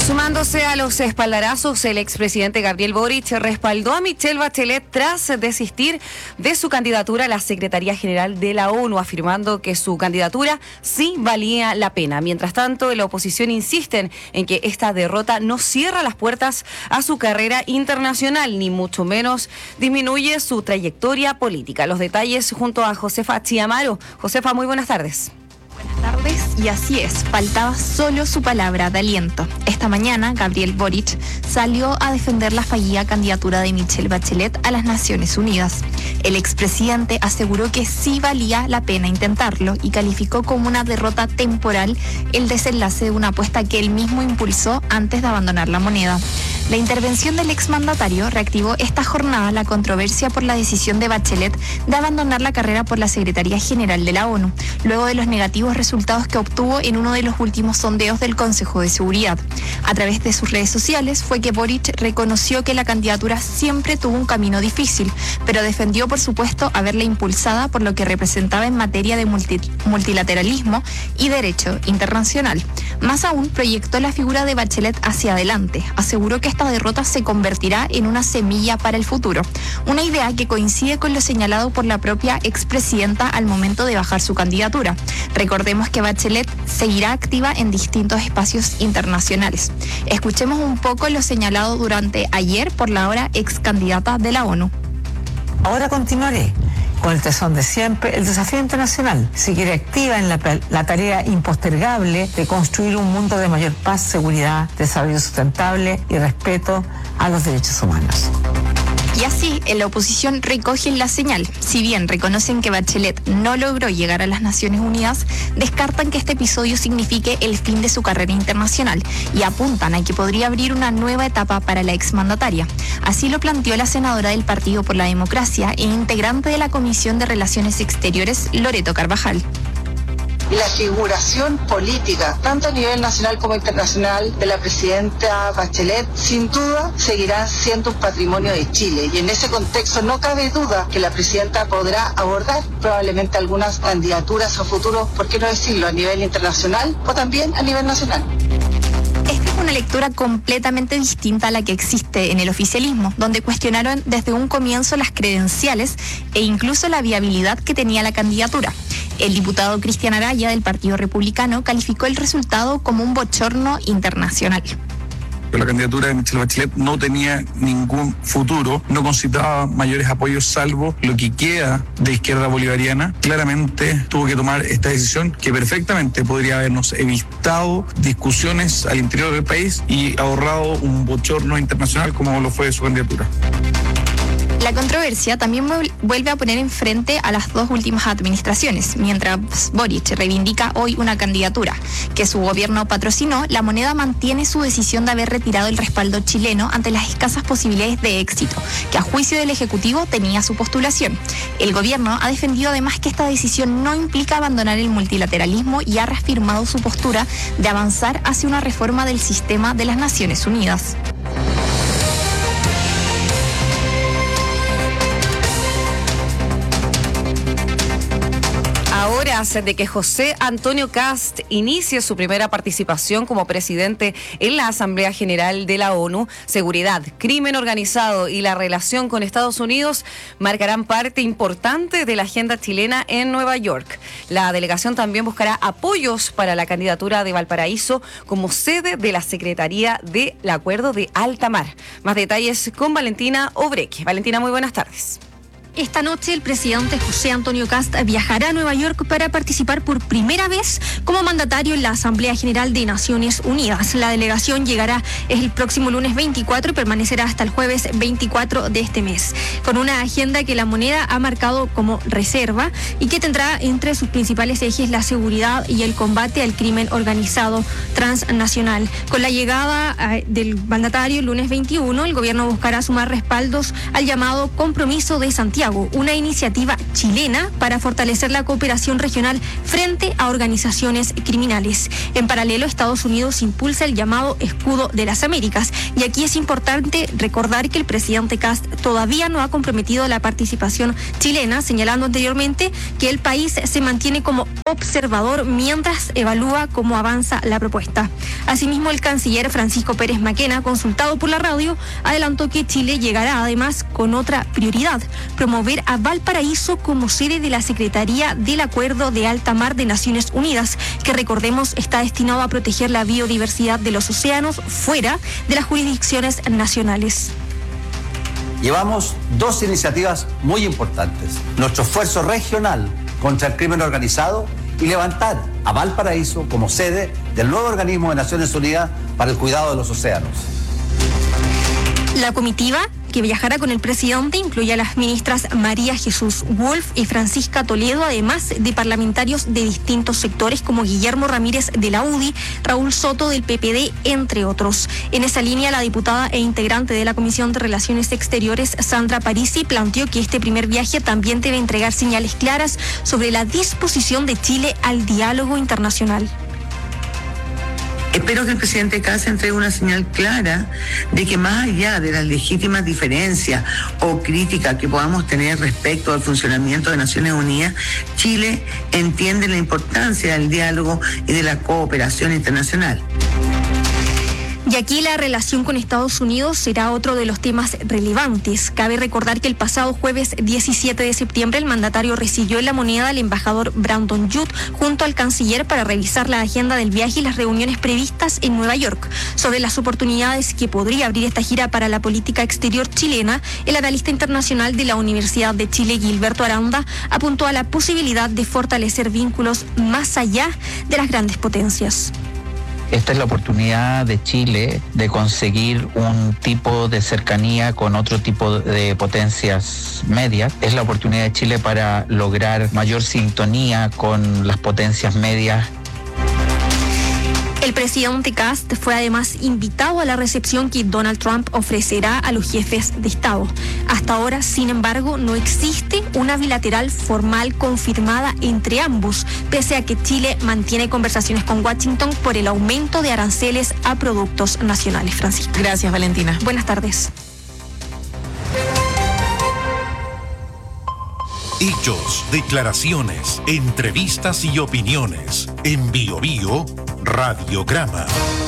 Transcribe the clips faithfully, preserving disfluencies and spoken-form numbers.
Sumándose a los espaldarazos, el expresidente Gabriel Boric respaldó a Michelle Bachelet tras desistir de su candidatura a la Secretaría General de la ONU, afirmando que su candidatura sí valía la pena. Mientras tanto, la oposición insiste en que esta derrota no cierra las puertas a su carrera internacional, ni mucho menos disminuye su trayectoria política. Los detalles junto a Josefa Chiamaro. Josefa, muy buenas tardes. Buenas tardes, y así es, faltaba solo su palabra de aliento. Esta mañana, Gabriel Boric salió a defender la fallida candidatura de Michelle Bachelet a las Naciones Unidas. El expresidente aseguró que sí valía la pena intentarlo y calificó como una derrota temporal el desenlace de una apuesta que él mismo impulsó antes de abandonar la moneda. La intervención del exmandatario reactivó esta jornada la controversia por la decisión de Bachelet de abandonar la carrera por la Secretaría General de la ONU, luego de los negativos resultados que obtuvo en uno de los últimos sondeos del Consejo de Seguridad. A través de sus redes sociales fue que Boric reconoció que la candidatura siempre tuvo un camino difícil, pero defendió, por supuesto, haberla impulsada por lo que representaba en materia de multi- multilateralismo y derecho internacional. Más aún, proyectó la figura de Bachelet hacia adelante. Aseguró que esta derrota se convertirá en una semilla para el futuro, una idea que coincide con lo señalado por la propia expresidenta al momento de bajar su candidatura. Recordemos que Bachelet seguirá activa en distintos espacios internacionales. Escuchemos un poco lo señalado durante ayer por la ahora ex candidata de la ONU. Ahora continuaré con el tesón de siempre, el desafío internacional. Seguiré activa en la, la tarea impostergable de construir un mundo de mayor paz, seguridad, desarrollo sustentable y respeto a los derechos humanos. Y así, en la oposición recogen la señal. Si bien reconocen que Bachelet no logró llegar a las Naciones Unidas, descartan que este episodio signifique el fin de su carrera internacional y apuntan a que podría abrir una nueva etapa para la exmandataria. Así lo planteó la senadora del Partido por la Democracia e integrante de la Comisión de Relaciones Exteriores, Loreto Carvajal. La figuración política, tanto a nivel nacional como internacional, de la presidenta Bachelet, sin duda seguirá siendo un patrimonio de Chile. Y en ese contexto no cabe duda que la presidenta podrá abordar probablemente algunas candidaturas a futuro, por qué no decirlo, a nivel internacional o también a nivel nacional. Esta es una lectura completamente distinta a la que existe en el oficialismo, donde cuestionaron desde un comienzo las credenciales e incluso la viabilidad que tenía la candidatura. El diputado Cristian Araya del Partido Republicano calificó el resultado como un bochorno internacional. La candidatura de Michelle Bachelet no tenía ningún futuro, no concitaba mayores apoyos salvo lo que queda de izquierda bolivariana. Claramente tuvo que tomar esta decisión que perfectamente podría habernos evitado discusiones al interior del país y ahorrado un bochorno internacional como lo fue su candidatura. La controversia también vuelve a poner enfrente a las dos últimas administraciones. Mientras Boric reivindica hoy una candidatura que su gobierno patrocinó, la moneda mantiene su decisión de haber retirado el respaldo chileno ante las escasas posibilidades de éxito, que a juicio del Ejecutivo tenía su postulación. El gobierno ha defendido además que esta decisión no implica abandonar el multilateralismo y ha reafirmado su postura de avanzar hacia una reforma del sistema de las Naciones Unidas. Horas de que José Antonio Kast inicie su primera participación como presidente en la Asamblea General de la ONU, seguridad, crimen organizado y la relación con Estados Unidos marcarán parte importante de la agenda chilena en Nueva York. La delegación también buscará apoyos para la candidatura de Valparaíso como sede de la Secretaría del Acuerdo de Alta Mar. Más detalles con Valentina Obreque. Valentina, muy buenas tardes. Esta noche el presidente José Antonio Kast viajará a Nueva York para participar por primera vez como mandatario en la Asamblea General de Naciones Unidas. La delegación llegará el próximo lunes veinticuatro y permanecerá hasta el jueves veinticuatro de este mes, con una agenda que la moneda ha marcado como reserva y que tendrá entre sus principales ejes la seguridad y el combate al crimen organizado transnacional. Con la llegada eh, del mandatario el lunes veintiuno, el gobierno buscará sumar respaldos al llamado Compromiso de Santiago, Santiago, una iniciativa chilena para fortalecer la cooperación regional frente a organizaciones criminales. En paralelo, Estados Unidos impulsa el llamado Escudo de las Américas. Y aquí es importante recordar que el presidente Kast todavía no ha comprometido la participación chilena, señalando anteriormente que el país se mantiene como observador mientras evalúa cómo avanza la propuesta. Asimismo, el canciller Francisco Pérez Maquena, consultado por la radio, adelantó que Chile llegará además con otra prioridad: promover a Valparaíso como sede de la Secretaría del Acuerdo de Alta Mar de Naciones Unidas, que recordemos está destinado a proteger la biodiversidad de los océanos fuera de las jurisdicciones nacionales. Llevamos dos iniciativas muy importantes: nuestro esfuerzo regional contra el crimen organizado y levantar a Valparaíso como sede del nuevo organismo de Naciones Unidas para el cuidado de los océanos. La comitiva que viajará con el presidente incluye a las ministras María Jesús Wolf y Francisca Toledo, además de parlamentarios de distintos sectores como Guillermo Ramírez de la U D I, Raúl Soto del P P D, entre otros. En esa línea, la diputada e integrante de la Comisión de Relaciones Exteriores, Sandra Parisi, planteó que este primer viaje también debe entregar señales claras sobre la disposición de Chile al diálogo internacional. Espero que el presidente Kast entregue una señal clara de que más allá de las legítimas diferencias o críticas que podamos tener respecto al funcionamiento de Naciones Unidas, Chile entiende la importancia del diálogo y de la cooperación internacional. Y aquí la relación con Estados Unidos será otro de los temas relevantes. Cabe recordar que el pasado jueves diecisiete de septiembre el mandatario recibió en La Moneda al embajador Brandon Judd junto al canciller para revisar la agenda del viaje y las reuniones previstas en Nueva York. Sobre las oportunidades que podría abrir esta gira para la política exterior chilena, el analista internacional de la Universidad de Chile, Gilberto Aranda, apuntó a la posibilidad de fortalecer vínculos más allá de las grandes potencias. Esta es la oportunidad de Chile de conseguir un tipo de cercanía con otro tipo de potencias medias. Es la oportunidad de Chile para lograr mayor sintonía con las potencias medias. El presidente Kast fue además invitado a la recepción que Donald Trump ofrecerá a los jefes de Estado. Hasta ahora, sin embargo, no existe una bilateral formal confirmada entre ambos, pese a que Chile mantiene conversaciones con Washington por el aumento de aranceles a productos nacionales. Francisca. Gracias, Valentina. Buenas tardes. Hechos, declaraciones, entrevistas y opiniones. En Bio Bio, Radiograma.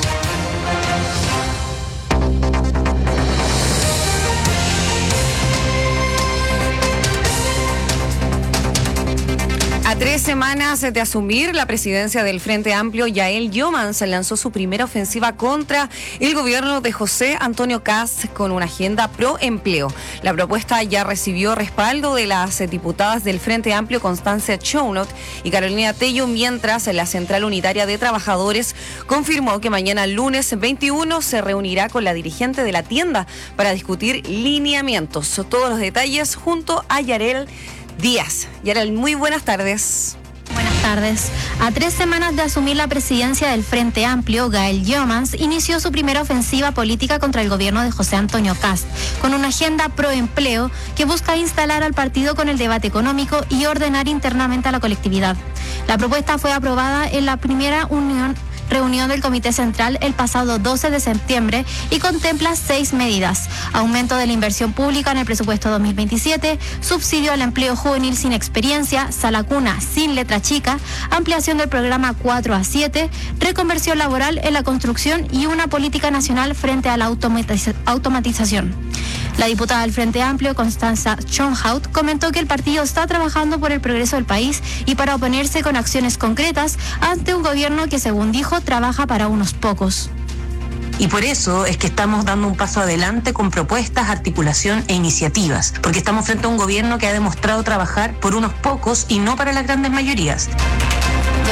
A tres semanas de asumir la presidencia del Frente Amplio, Yael Llomans lanzó su primera ofensiva contra el gobierno de José Antonio Kast con una agenda pro empleo. La propuesta ya recibió respaldo de las diputadas del Frente Amplio, Constancia Chounot y Carolina Tello, mientras la Central Unitaria de Trabajadores confirmó que mañana lunes veintiuno se reunirá con la dirigente de la tienda para discutir lineamientos. Todos los detalles junto a Yarel Díaz. Yarel, muy buenas tardes. Buenas tardes. A tres semanas de asumir la presidencia del Frente Amplio, Yael Llomans inició su primera ofensiva política contra el gobierno de José Antonio Kast, con una agenda pro empleo que busca instalar al partido con el debate económico y ordenar internamente a la colectividad. La propuesta fue aprobada en la primera unión reunión del Comité Central el pasado doce de septiembre y contempla seis medidas: aumento de la inversión pública en el presupuesto dos mil veintisiete, subsidio al empleo juvenil sin experiencia, sala cuna sin letra chica, ampliación del programa cuatro a siete, reconversión laboral en la construcción y una política nacional frente a la automatiz- automatización. La diputada del Frente Amplio, Constanza Chounot, comentó que el partido está trabajando por el progreso del país y para oponerse con acciones concretas ante un gobierno que, según dijo, trabaja para unos pocos. Y por eso es que estamos dando un paso adelante con propuestas, articulación e iniciativas, porque estamos frente a un gobierno que ha demostrado trabajar por unos pocos y no para las grandes mayorías.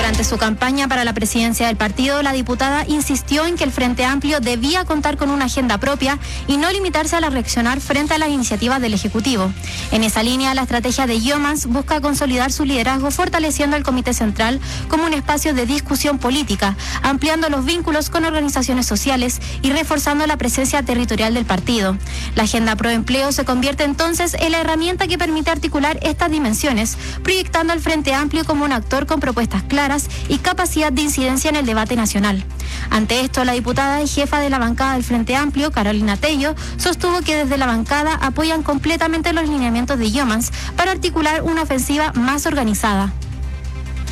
Durante su campaña para la presidencia del partido, la diputada insistió en que el Frente Amplio debía contar con una agenda propia y no limitarse a la reaccionar frente a las iniciativas del Ejecutivo. En esa línea, la estrategia de Yeomans busca consolidar su liderazgo fortaleciendo al Comité Central como un espacio de discusión política, ampliando los vínculos con organizaciones sociales y reforzando la presencia territorial del partido. La agenda pro empleo se convierte entonces en la herramienta que permite articular estas dimensiones, proyectando al Frente Amplio como un actor con propuestas claras y capacidad de incidencia en el debate nacional. Ante esto, la diputada y jefa de la bancada del Frente Amplio, Carolina Tello, sostuvo que desde la bancada apoyan completamente los lineamientos de Yeomans para articular una ofensiva más organizada.